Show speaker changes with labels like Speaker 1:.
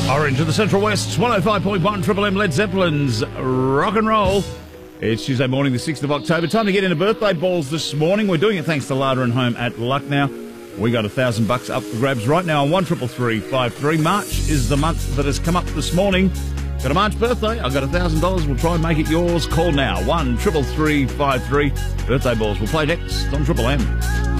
Speaker 1: Orange of the Central West, 105.1 Triple M Led Zeppelin's Rock and Roll. It's Tuesday morning, the 6th of October. Time to get into birthday balls this morning. We're doing it thanks to Larder and Home at Lucknow. We got $1,000 up for grabs right now on 133353. March is the month that has come up this morning. Got a March birthday? I've got $1,000. We'll try and make it yours. Call now, 133353. Birthday balls. We'll play next on Triple M.